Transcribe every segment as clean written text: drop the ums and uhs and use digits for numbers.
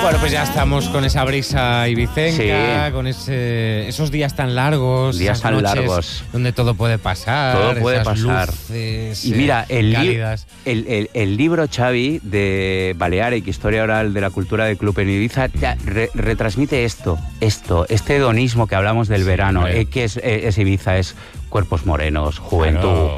Bueno, pues ya estamos con esa brisa ibicenca, Sí. con esos días tan largos. Días esas tan noches largos. donde todo puede pasar. Todo puede esas pasar. Luces, Y mira, cálidas. el libro, Xavi, de Balearic, Historia Oral de la Cultura del Club en Ibiza, ya retransmite este hedonismo que hablamos del verano, hombre. que es Ibiza, es cuerpos morenos, juventud,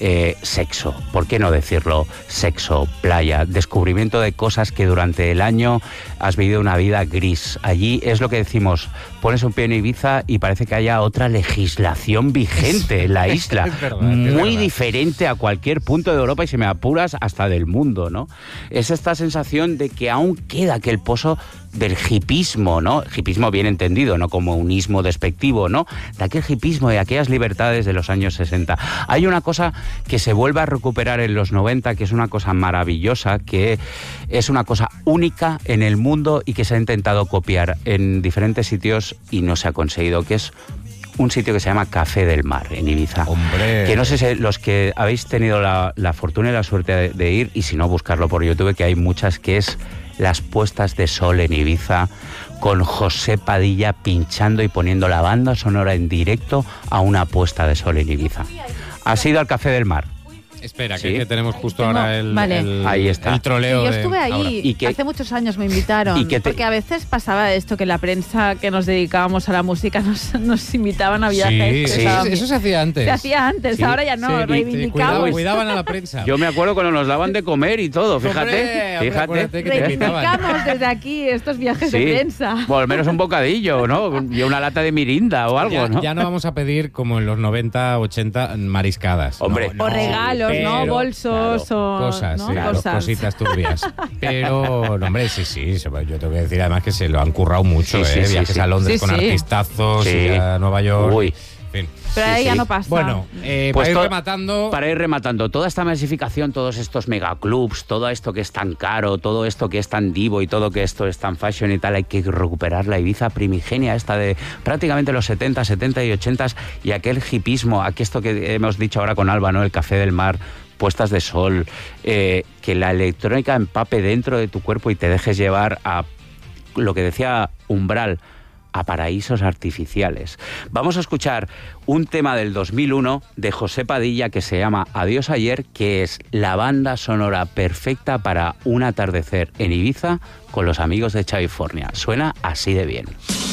sexo, ¿por qué no decirlo? Sexo, playa, descubrimiento de cosas que durante el año has vivido una vida gris. Allí es lo que decimos, pones un pie en Ibiza y parece que haya otra legislación vigente en la isla, Es verdad, muy diferente a cualquier punto de Europa y, si me apuras, hasta del mundo, ¿no? Es esta sensación de que aún queda aquel pozo del hipismo, ¿no? Hipismo bien entendido, no como un ismo despectivo, ¿no? De aquel hipismo y aquellas libertades de los años 60. Hay una cosa que se vuelve a recuperar en los 90, que es una cosa maravillosa, que es una cosa única en el mundo y que se ha intentado copiar en diferentes sitios y no se ha conseguido, que es un sitio que se llama Café del Mar, en Ibiza. Hombre. Que no sé si los que habéis tenido la fortuna y la suerte de ir, y si no, buscarlo por YouTube, que hay muchas, que es las puestas de sol en Ibiza, con José Padilla pinchando y poniendo la banda sonora en directo a una puesta de sol en Ibiza. ¿Has ido al Café del Mar? Espera, Sí. que tenemos justo Tengo- ahora vale. Ahí está. el troleo. Yo de estuve ahora. ahí, Y que- hace muchos años me invitaron, y que te- porque a veces pasaba esto, que la prensa que nos dedicábamos a la música nos invitaban a viajes. Sí, que estaban eso bien. se hacía antes. Se hacía antes, Sí. ahora ya no, Sí, reivindicamos. cuidaban a la prensa. Yo me acuerdo cuando nos daban de comer y todo, fíjate. Hombre, acuérdate que te invitaban. Reivindicamos desde aquí estos viajes Sí. de prensa. Bueno, al menos un bocadillo, ¿no? Y una lata de mirinda o algo, ya, ¿no? ya no vamos a pedir, como en los 90, 80, mariscadas. Hombre. No, O no, regalos, ¿no? pero- Bolsos o Cosas, ¿no? sí, Cosas. cositas turbias. Pero, no, hombre, sí, yo tengo que decir además que se lo han currado mucho, Sí, sí, sí, viajes sí. a Londres Sí, con sí. artistazos, Sí. y a Nueva York. Uy. En fin. Pero Sí, ahí ya sí. no pasa. Bueno, Pues para ir to- rematando... Para ir rematando, toda esta masificación, todos estos megaclubs, todo esto que es tan caro, todo esto que es tan divo y todo que esto es tan fashion y tal, hay que recuperar la Ibiza primigenia, esta de prácticamente los 70, 70 y 80 y aquel hipismo, aquí esto que hemos dicho ahora con Alba, ¿no? El Café del Mar, puestas de sol, que la electrónica empape dentro de tu cuerpo y te dejes llevar a lo que decía Umbral, a paraísos artificiales. Vamos a escuchar un tema del 2001 de José Padilla que se llama Adiós Ayer, que es la banda sonora perfecta para un atardecer en Ibiza con los amigos de California. Suena así de bien.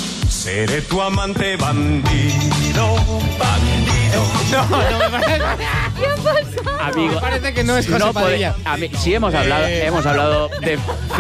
Seré tu amante bandido, bandido. No, me parece, Amigo, me parece que no es José no Padilla. sí hemos hablado de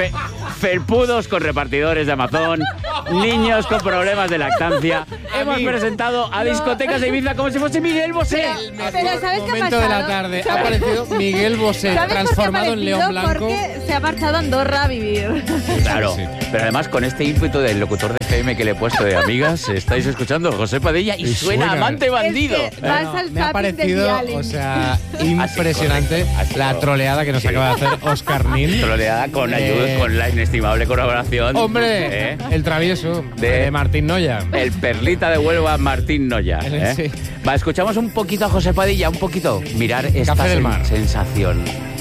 felpudos con repartidores de Amazon, niños con problemas de lactancia. Hemos presentado a discotecas de Ibiza como si fuese Miguel Bosé. Pero ¿sabes qué ha momento de la pasado? tarde ha aparecido Miguel Bosé, ¿Sabes por qué ha transformado en León aparecido? Blanco. Porque se ha marchado a Andorra a vivir. Claro, Sí. pero además con este ímpetu del locutor de FM que le he puesto de amigas, estáis escuchando José Padilla y suena Amante Bandido. Es que vas al Me ha zapping del parecido, dialing. o sea, impresionante Así la correcto. troleada que nos acaba de hacer Oscar Nin. Troleada con ayuda, con la inestimable colaboración. Hombre, ¿eh? el travieso de Martín Noya. El perlita de Huelva, Martín Noya. ¿eh? Sí. Va, escuchamos un poquito a José Padilla, un poquito. Mirar esta Café del Mar. sensación.